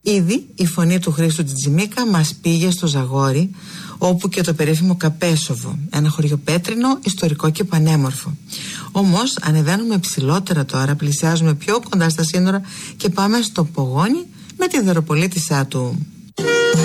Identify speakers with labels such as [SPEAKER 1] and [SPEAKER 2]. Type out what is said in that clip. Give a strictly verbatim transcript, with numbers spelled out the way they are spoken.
[SPEAKER 1] Ήδη η φωνή του Χρήστου Τζιτζιμίκα μας πήγε στο Ζαγόρι, όπου και το περίφημο Καπέσοβο, ένα χωριό πέτρινο, ιστορικό και πανέμορφο. Όμως ανεβαίνουμε ψηλότερα τώρα, πλησιάζουμε πιο κοντά στα σύνορα και πάμε στο Πογόνι με τη δωροπολίτησά του.